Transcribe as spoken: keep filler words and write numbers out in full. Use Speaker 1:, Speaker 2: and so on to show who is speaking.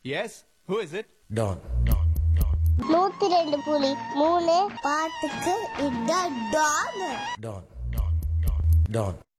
Speaker 1: S, who is it?
Speaker 2: Don.
Speaker 3: நூத்தி ரெண்டு புலி மூணு பாட்டுக்கு இதான் டான்.
Speaker 2: டான். டான்.